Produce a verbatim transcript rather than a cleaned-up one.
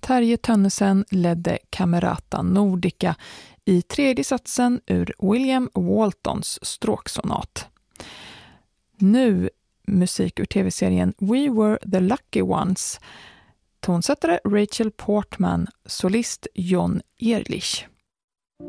Terje Tönnesen ledde Camerata Nordica i tredje satsen ur William Waltons stråksonat. Nu musik ur tv-serien We Were the Lucky Ones. Tonsättare Rachel Portman, solist John Ehrlich.